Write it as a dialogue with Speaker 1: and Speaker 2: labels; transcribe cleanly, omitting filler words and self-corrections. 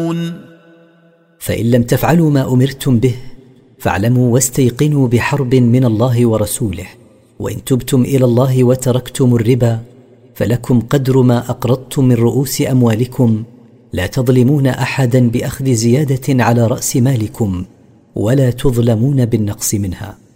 Speaker 1: تفعلون
Speaker 2: فإن لم تفعلوا ما أمرتم به فاعلموا واستيقنوا بحرب من الله ورسوله. وإن تبتم إلى الله وتركتم الربا فلكم قدر ما أقرضتم من رؤوس أموالكم، لا تظلمون أحدا بأخذ زيادة على رأس مالكم ولا تظلمون بالنقص منها.